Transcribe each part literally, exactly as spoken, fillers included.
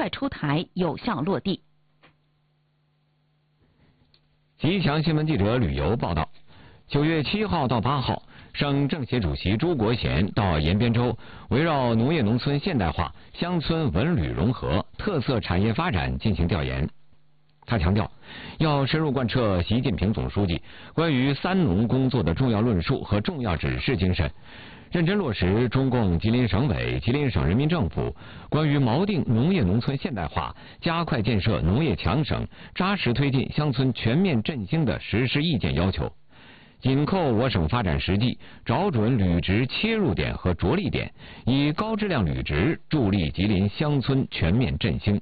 出台，有效落地。 吉祥新闻记者旅游报道，九月七号到八号，省政协主席朱国贤到延边州，围绕农业农村现代化、乡村文旅融合、特色产业发展进行调研。他强调，要深入贯彻习近平总书记关于三农工作的重要论述和重要指示精神，认真落实中共吉林省委、吉林省人民政府关于锚定农业农村现代化、加快建设农业强省、扎实推进乡村全面振兴的实施意见要求，紧扣我省发展实际，找准履职切入点和着力点，以高质量履职助力吉林乡村全面振兴。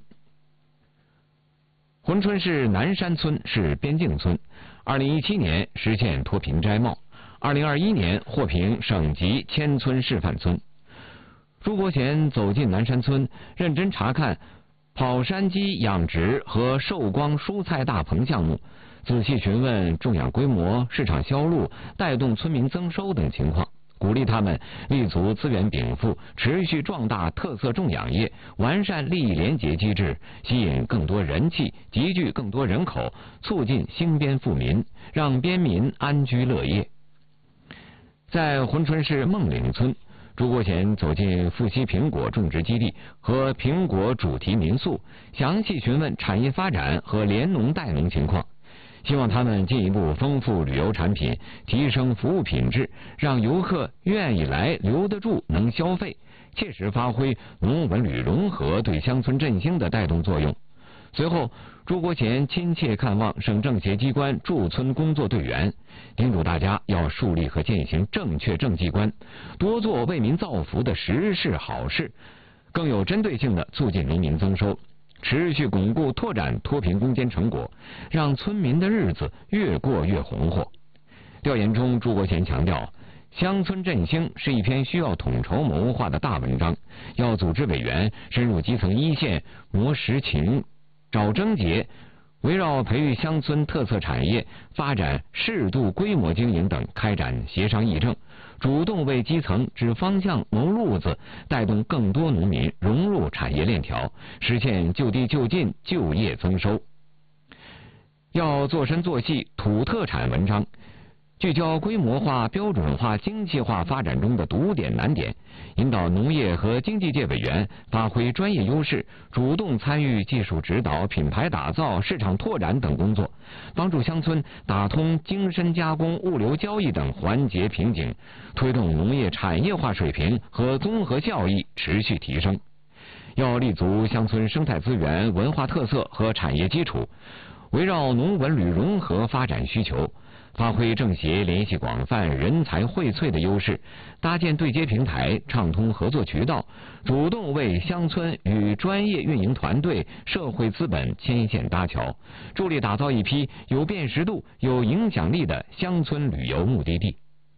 珲春市南山村是边境村，二零一七年实现脱贫摘帽，二零二一年获评省级千村示范村。朱国贤走进南山村，认真查看跑山鸡养殖和寿光蔬菜大棚项目，仔细询问种养规模、市场销路、带动村民增收等情况，鼓励他们立足资源禀赋，持续壮大特色种养业，完善利益联结机制，吸引更多人气，集聚更多人口，促进兴边富民，让边民安居乐业。在珲春市孟岭村，朱国贤走进富硒苹果种植基地和苹果主题民宿，详细询问产业发展和联农带农情况，希望他们进一步丰富旅游产品，提升服务品质，让游客愿意来、留得住、能消费，切实发挥农文旅融合对乡村振兴的带动作用。随后，朱国贤亲切看望省政协机关驻村工作队员，叮嘱大家要树立和践行正确政绩观，多做为民造福的实事好事，更有针对性地促进农民增收，持续巩固拓展脱贫攻坚成果，让村民的日子越过越红火。调研中，朱国贤强调，乡村振兴是一篇需要统筹谋划的大文章，要组织委员深入基层一线，摸实情、找症结，围绕培育乡村特色产业、发展适度规模经营等开展协商议政，主动为基层指方向、谋路子，带动更多农民融入产业链条，实现就地就近、就业增收。要做深做细土特产文章，聚焦规模化、标准化、精细化发展中的堵点难点，引导农业和经济界委员发挥专业优势，主动参与技术指导、品牌打造、市场拓展等工作，帮助乡村打通精深加工、物流交易等环节瓶颈，推动农业产业化水平和综合效益持续提升。要立足乡村生态资源、文化特色和产业基础，围绕农文旅融合发展需求，发挥政协联系广泛、人才荟萃的优势，搭建对接平台、畅通合作渠道，主动为乡村与专业运营团队、社会资本牵线搭桥，助力打造一批有辨识度、有影响力的乡村旅游目的地。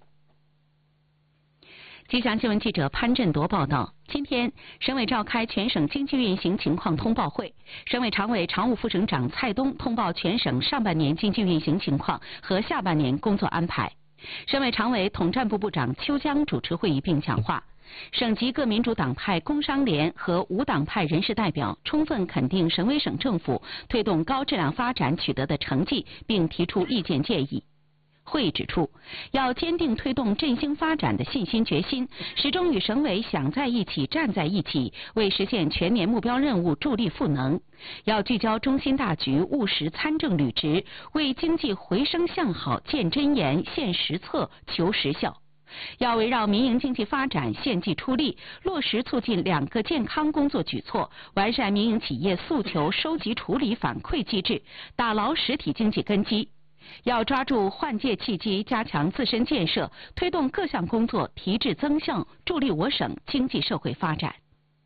吉祥新闻记者潘振铎报道，今天省委召开全省经济运行情况通报会，省委常委、常务副省长蔡东通报全省上半年经济运行情况和下半年工作安排。省委常委、统战部部长邱江主持会议并讲话。省级各民主党派、工商联和无党派人士代表充分肯定省委省政府推动高质量发展取得的成绩，并提出意见建议。会议指出，要坚定推动振兴发展的信心决心，始终与省委想在一起、站在一起，为实现全年目标任务助力赋能。要聚焦中心大局，务实参政履职，为经济回升向好建真言、现实策、求实效。要围绕民营经济发展献计出力，落实促进两个健康工作举措，完善民营企业诉求收集处理反馈机制，打牢实体经济根基。要抓住换届契机，加强自身建设，推动各项工作提质增效，助力我省经济社会发展。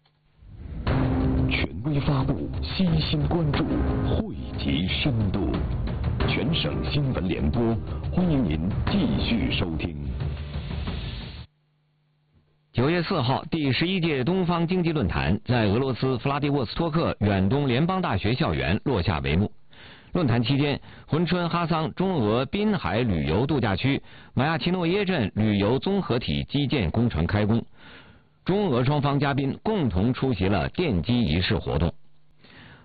权威发布，悉心关注，汇集深度。全省新闻联播，欢迎您继续收听。 九月四号，第十一届东方经济论坛在俄罗斯弗拉迪沃斯托克远东联邦大学校园落下帷幕。论坛期间，珲春哈桑中俄滨海旅游度假区马亚奇诺耶镇旅游综合体基建工程开工，中俄双方嘉宾共同出席了奠基仪式活动。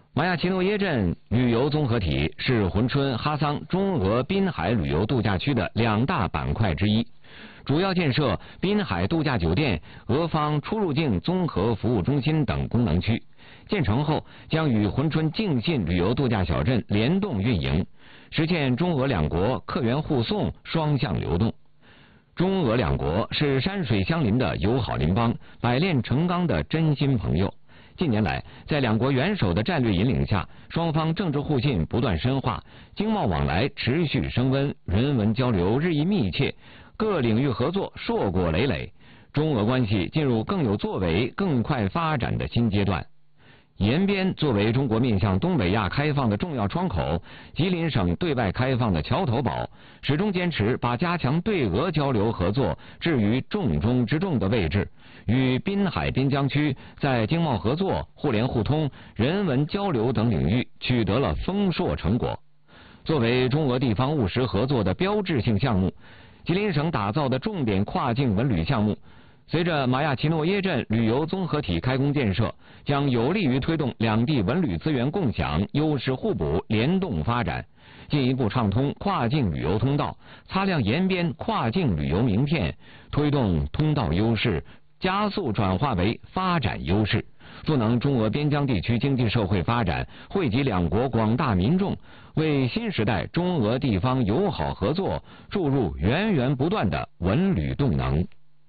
玛雅奇诺耶镇旅游综合体是珲春哈桑中俄滨海旅游度假区的两大板块之一，主要建设滨海度假酒店、俄方出入境综合服务中心等功能区。建成后将与珲春静信旅游度假小镇联动运营，实现中俄两国客源互送、双向流动。中俄两国是山水相邻的友好邻邦，百炼成钢的真心朋友。近年来，在两国元首的战略引领下，双方政治互信不断深化，经贸往来持续升温，人文交流日益密切，各领域合作硕果累累，中俄关系进入更有作为、更快发展的新阶段。延边作为中国面向东北亚开放的重要窗口，吉林省对外开放的桥头堡，始终坚持把加强对俄交流合作置于重中之重的位置，与滨海滨江区在经贸合作、互联互通、人文交流等领域取得了丰硕成果。作为中俄地方务实合作的标志性项目，吉林省打造的重点跨境文旅项目，随着玛雅奇诺耶镇旅游综合体开工建设，将有利于推动两地文旅资源共享、优势互补、联动发展，进一步畅通跨境旅游通道，擦亮延边跨境旅游名片，推动通道优势加速转化为发展优势，赋能中俄边疆地区经济社会发展，惠及两国广大民众，为新时代中俄地方友好合作注入源源不断的文旅动能。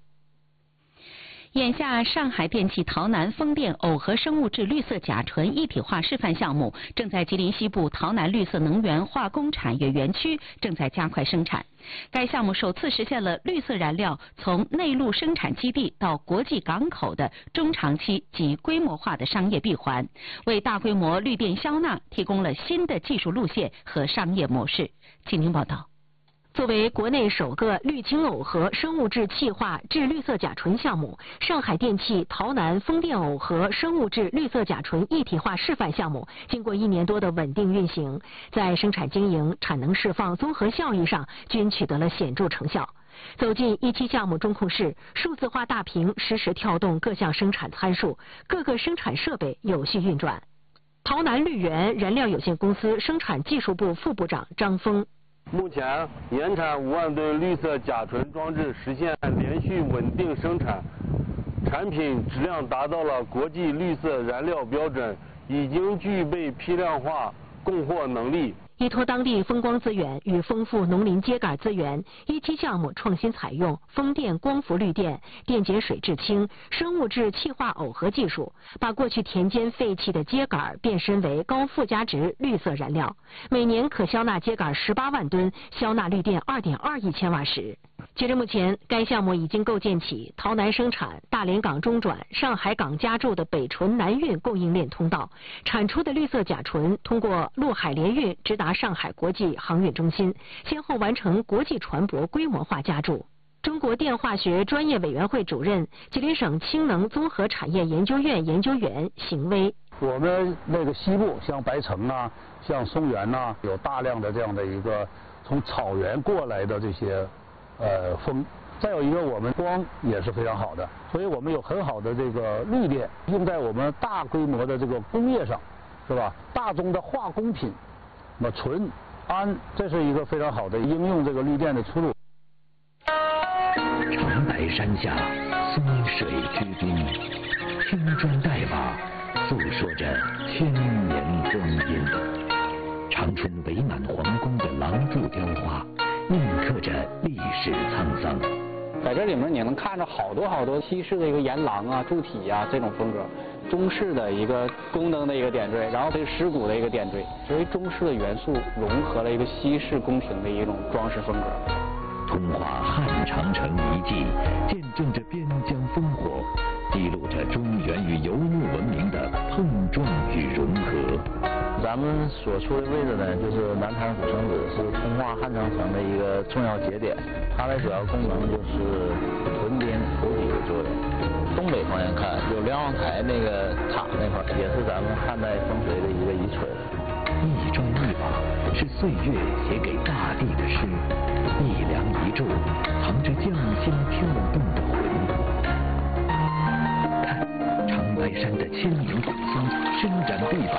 眼下，上海电气陶南风电耦合生物质绿色甲醇一体化示范项目正在吉林西部陶南绿色能源化工产业园区正在加快生产。该项目首次实现了绿色燃料从内陆生产基地到国际港口的中长期及规模化的商业闭环，为大规模绿电消纳提供了新的技术路线和商业模式。请听报道。作为国内首个绿氢耦合生物质气化至绿色甲醇项目，上海电气陶南风电耦合生物质绿色甲醇一体化示范项目，经过一年多的稳定运行，在生产经营、产能释放、综合效益上均取得了显著成效。走进一期项目中控室，数字化大屏实时跳动各项生产参数，各个生产设备有序运转。陶南绿源燃料有限公司生产技术部副部长张峰。 目前，年产五万吨绿色甲醇装置实现连续稳定生产，产品质量达到了国际绿色燃料标准，已经具备批量化供货能力。 依托当地风光资源与丰富农林秸秆资源，一期项目创新采用风电光伏绿电、电解水制氢、生物质气化耦合技术，把过去田间废弃的秸秆变身为高附加值绿色燃料，每年可消纳秸秆十八万吨，消纳绿电二点二亿千瓦时。截至目前，该项目已经构建起陶南生产、大连港中转、上海港加注的北醇南运供应链通道，产出的绿色甲醇通过陆海联运直达上海国际航运中心，先后完成国际船舶规模化加注。中国电化学专业委员会主任、吉林省氢能综合产业研究院研究员邢威。 我们那个西部，像白城啊，像松原呐，有大量的这样的一个从草原过来的这些呃风。再有一个，我们光也是非常好的，所以我们有很好的这个绿电用在我们大规模的这个工业上，是吧？大宗的化工品，那么醇、氨，这是一个非常好的应用这个绿电的出路。 长白山下，松水之滨，青砖黛瓦，诉说着千年光阴。长春伪满皇宫的廊柱雕花，印刻着历史沧桑。 在这里面你能看着好多好多西式的一个檐廊啊、柱体啊这种风格，中式的一个宫灯的一个点缀，然后这个狮鼓的一个点缀，作为中式的元素融合了一个西式宫廷的一种装饰风格。 通华汉长城遗迹，见证着边疆烽火，记录着中原与游牧文明的碰撞与融合。 咱们所处的位置呢，就是南坛古城址，是通化汉长城的一个重要节点。它的主要功能就是屯兵补给的作用。东北方向看，有瞭望台那个塔那块，也是咱们汉代风水的一个遗存。 一砖一瓦是岁月写给大地的诗，一梁一柱藏着匠心跳动的魂。看，长白山的千年古松伸展臂膀，